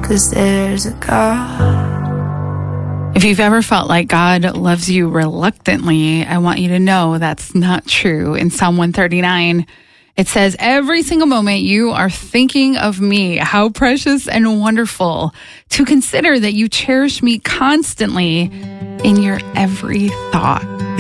'cause there's a God. If you've ever felt like God loves you reluctantly, I want you to know that's not true. In Psalm 139, it says, every single moment you are thinking of me, how precious and wonderful to consider that you cherish me constantly in your every thought.